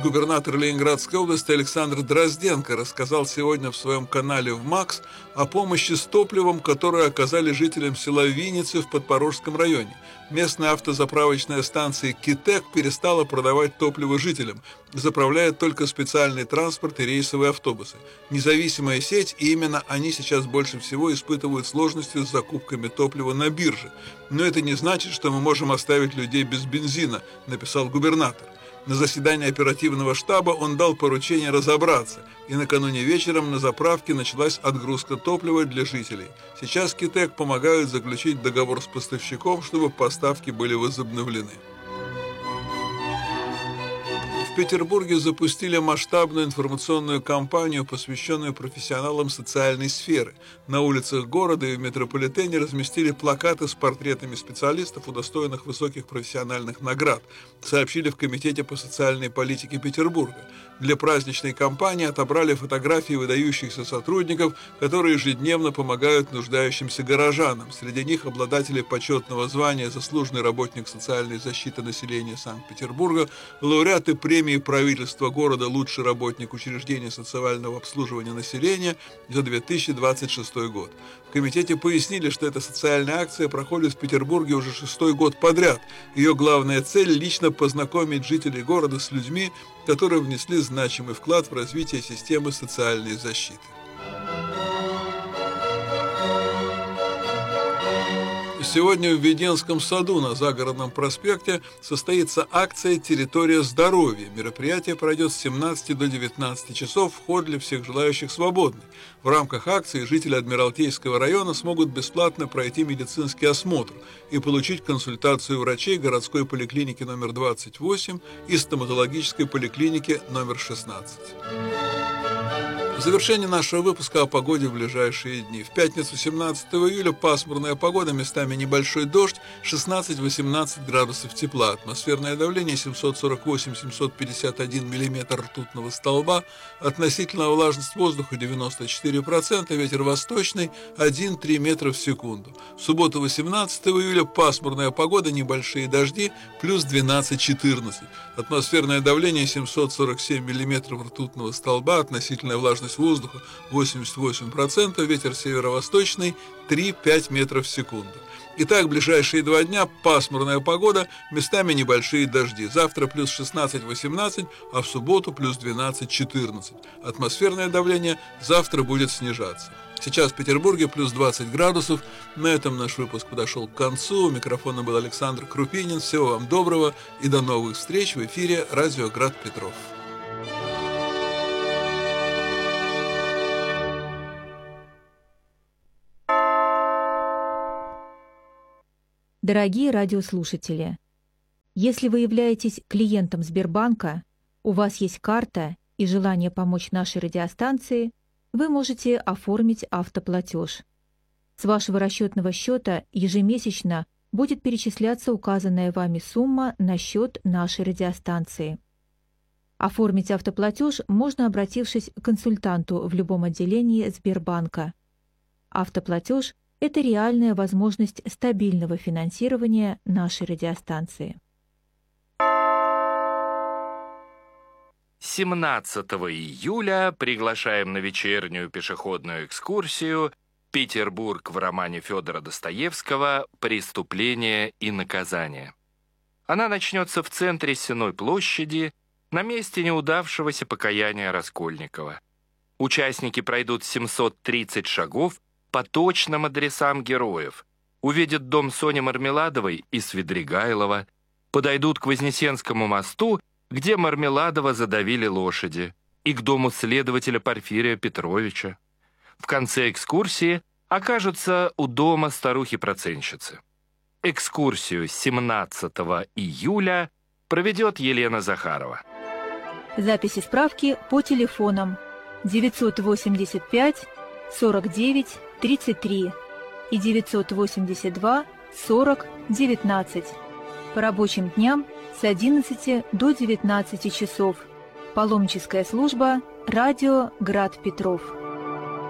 Губернатор Ленинградской области Александр Дрозденко рассказал сегодня в своем канале в МАКС о помощи с топливом, которую оказали жителям села Винницы в Подпорожском районе. Местная автозаправочная станция «Китек» перестала продавать топливо жителям, заправляет только специальный транспорт и рейсовые автобусы. Независимая сеть, и именно они сейчас больше всего испытывают сложности с закупками топлива на бирже. Но это не значит, что мы можем оставить людей без бензина, написал губернатор. На заседании оперативного штаба он дал поручение разобраться, и накануне вечером на заправке началась отгрузка топлива для жителей. Сейчас «Китек» помогают заключить договор с поставщиком, чтобы поставки были возобновлены. В Петербурге запустили масштабную информационную кампанию, посвященную профессионалам социальной сферы. На улицах города и в метрополитене разместили плакаты с портретами специалистов, удостоенных высоких профессиональных наград, сообщили в Комитете по социальной политике Петербурга. Для праздничной кампании отобрали фотографии выдающихся сотрудников, которые ежедневно помогают нуждающимся горожанам. Среди них обладатели почетного звания «Заслуженный работник социальной защиты населения Санкт-Петербурга», лауреаты премии правительства города «Лучший работник учреждения социального обслуживания населения» за 2026 год. В комитете пояснили, что эта социальная акция проходит в Петербурге уже 6-й год подряд. Ее главная цель – лично познакомить жителей города с людьми, которые внесли значимый вклад в развитие системы социальной защиты. Сегодня в Веденском саду на Загородном проспекте состоится акция «Территория здоровья». Мероприятие пройдет с 17 до 19 часов, вход для всех желающих свободный. В рамках акции жители Адмиралтейского района смогут бесплатно пройти медицинский осмотр и получить консультацию врачей городской поликлиники номер 28 и стоматологической поликлиники номер 16. В завершение нашего выпуска о погоде в ближайшие дни. В пятницу 17 июля пасмурная погода, местами небольшой дождь, 16-18 градусов тепла. Атмосферное давление 748-751 мм ртутного столба. Относительная влажность воздуха 94%, ветер восточный 1-3 метра в секунду. В субботу 18 июля пасмурная погода, небольшие дожди, плюс 12-14. Атмосферное давление 747 мм ртутного столба, относительная влажность воздуха 88%, ветер северо-восточный 3-5 метров в секунду. Итак, в ближайшие 2 дня пасмурная погода, местами небольшие дожди. Завтра плюс 16-18, а в субботу плюс 12-14. Атмосферное давление завтра будет снижаться. Сейчас в Петербурге плюс 20 градусов. На этом наш выпуск подошел к концу. У микрофона был Александр Крупинин. Всего вам доброго и до новых встреч в эфире «Радио Град Петров». Дорогие радиослушатели, если вы являетесь клиентом Сбербанка, у вас есть карта и желание помочь нашей радиостанции, вы можете оформить автоплатеж. С вашего расчетного счета ежемесячно будет перечисляться указанная вами сумма на счет нашей радиостанции. Оформить автоплатеж можно, обратившись к консультанту в любом отделении Сбербанка. Автоплатеж – это реальная возможность стабильного финансирования нашей радиостанции. 17 июля приглашаем на вечернюю пешеходную экскурсию «Петербург» в романе Федора Достоевского «Преступление и наказание». Она начнется в центре Сенной площади, на месте неудавшегося покаяния Раскольникова. Участники пройдут 730 шагов по точным адресам героев, увидят дом Сони Мармеладовой и Свидригайлова, подойдут к Вознесенскому мосту, где Мармеладова задавили лошади, и к дому следователя Порфирия Петровича. В конце экскурсии окажутся у дома старухи-процентщицы. Экскурсию 17 июля проведет Елена Захарова. Записи и справки по телефонам 985 49 33 и 982 40 19. По рабочим дням с 11 до 19 часов. Паломническая служба «Радио Град Петров».